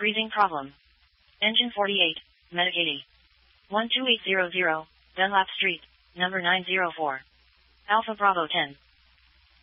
Freezing problem. Engine 48, Medic 80. 12800, Dunlap Street, number 904. Alpha Bravo 10.